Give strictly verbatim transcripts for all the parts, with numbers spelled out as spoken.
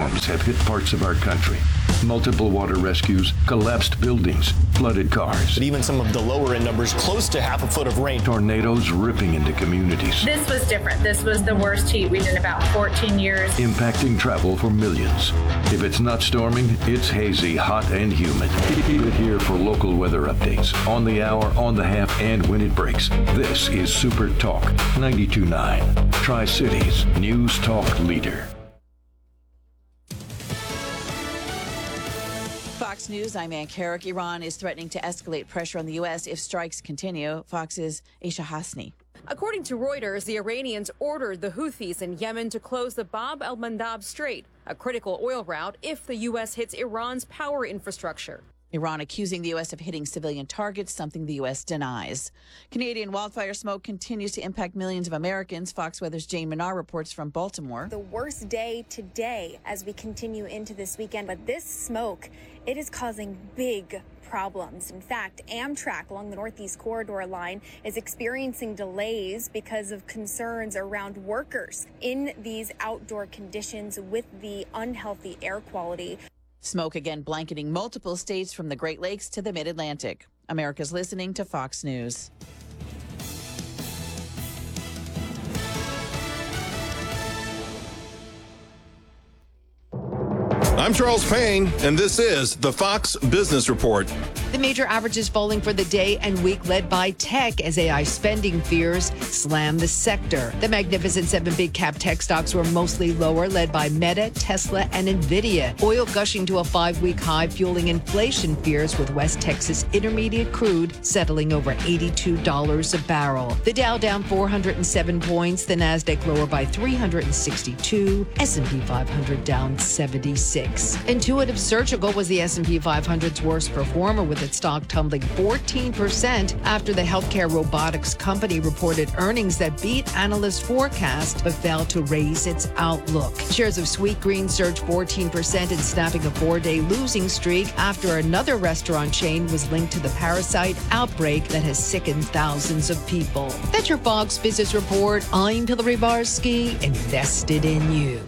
storms have hit parts of our country. Multiple water rescues, collapsed buildings, flooded cars. But even some of the lower end numbers, close to half a foot of rain. Tornadoes ripping into communities. This was different. This was the worst heat we've in about fourteen years. Impacting travel for millions. If it's not storming, it's hazy, hot, and humid. Keep it here for local weather updates. On the hour, on the half, and when it breaks. This is Super Talk ninety-two point nine. Tri-Cities News Talk Leader. Fox News, I'm Ann Carrick. Iran is threatening to escalate pressure on the U S if strikes continue. Fox's Aisha Hasni. According to Reuters, the Iranians ordered the Houthis in Yemen to close the Bab el-Mandab Strait, a critical oil route, if the U S hits Iran's power infrastructure. Iran accusing the U S of hitting civilian targets, something the U S denies. Canadian wildfire smoke continues to impact millions of Americans. Fox Weather's Jane Menard reports from Baltimore. The worst day today as we continue into this weekend, but this smoke, it is causing big problems. In fact, Amtrak along the Northeast Corridor line is experiencing delays because of concerns around workers in these outdoor conditions with the unhealthy air quality. Smoke again blanketing multiple states from the Great Lakes to the Mid-Atlantic. America's listening to Fox News. I'm Charles Payne, and this is the Fox Business Report. The major averages falling for the day and week, led by tech as A I spending fears slam the sector. The Magnificent Seven big cap tech stocks were mostly lower, led by Meta, Tesla, and Nvidia. Oil gushing to a five-week high, fueling inflation fears, with West Texas Intermediate crude settling over eighty-two dollars a barrel. The Dow down four hundred seven points, the Nasdaq lower by three hundred sixty-two, S and P five hundred down seventy-six. Intuitive Surgical was the S and P five hundred's worst performer, with its stock tumbling fourteen percent after the healthcare robotics company reported earnings that beat analyst forecasts but failed to raise its outlook. Shares of Sweetgreen surged fourteen percent in snapping a four-day losing streak after another restaurant chain was linked to the parasite outbreak that has sickened thousands of people. That's your Fox Business Report. I'm Hillary Barsky, invested in you.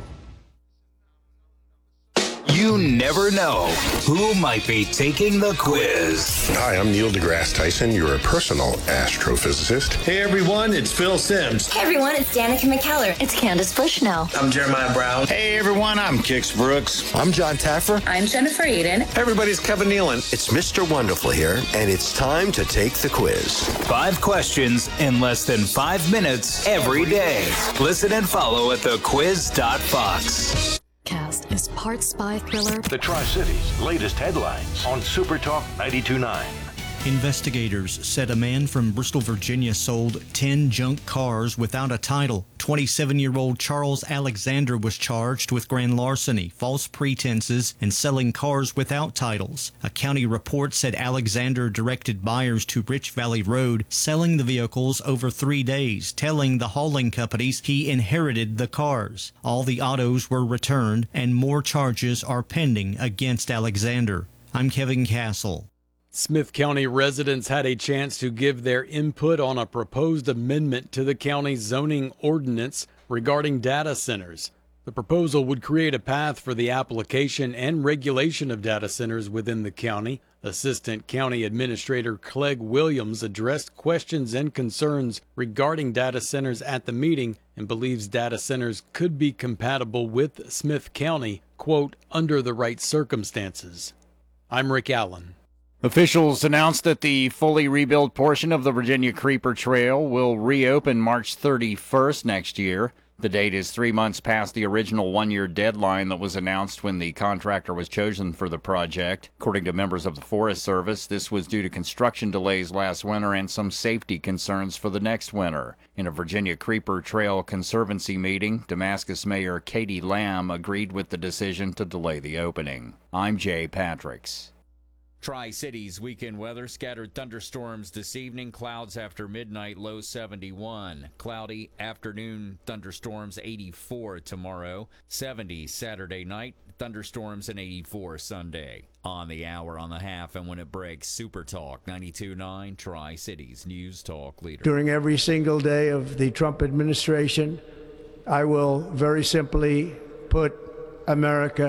You never know who might be taking the quiz. Hi, I'm Neil deGrasse Tyson, your personal astrophysicist. Hey everyone, it's Phil Sims. Hey everyone, it's Danica McKellar. It's Candace Bushnell. I'm Jeremiah Brown. Hey everyone, I'm Kix Brooks. I'm John Taffer. I'm Jennifer Eden. Hey everybody's Kevin Nealon. It's Mister Wonderful here, and it's time to take the quiz. Five questions in less than five minutes every day. Listen and follow at the quiz dot fox. Cast is part spy thriller. The Tri-Cities latest headlines on Super Talk ninety-two point nine. Investigators said a man from Bristol, Virginia sold ten junk cars without a title. twenty-seven-year-old Charles Alexander was charged with grand larceny, false pretenses, and selling cars without titles. A county report said Alexander directed buyers to Rich Valley Road, selling the vehicles over three days, telling the hauling companies he inherited the cars. All the autos were returned, and more charges are pending against Alexander. I'm Kevin Castle. Smith County residents had a chance to give their input on a proposed amendment to the county's zoning ordinance regarding data centers. The proposal would create a path for the application and regulation of data centers within the county. Assistant County Administrator Clegg Williams addressed questions and concerns regarding data centers at the meeting and believes data centers could be compatible with Smith County, quote, under the right circumstances. I'm Rick Allen. Officials announced that the fully rebuilt portion of the Virginia Creeper Trail will reopen March thirty-first next year. The date is three months past the original one-year deadline that was announced when the contractor was chosen for the project. According to members of the Forest Service, this was due to construction delays last winter and some safety concerns for the next winter. In a Virginia Creeper Trail Conservancy meeting, Damascus Mayor Katie Lamb agreed with the decision to delay the opening. I'm Jay Patricks. Tri-Cities weekend weather, scattered thunderstorms this evening, clouds after midnight, low seventy-one. Cloudy afternoon thunderstorms, eighty-four tomorrow, seventy Saturday night, thunderstorms and eighty-four Sunday. On the hour, on the half, and when it breaks, Super Talk ninety-two point nine, Tri-Cities News Talk Leader. During every single day of the Trump administration, I will very simply put America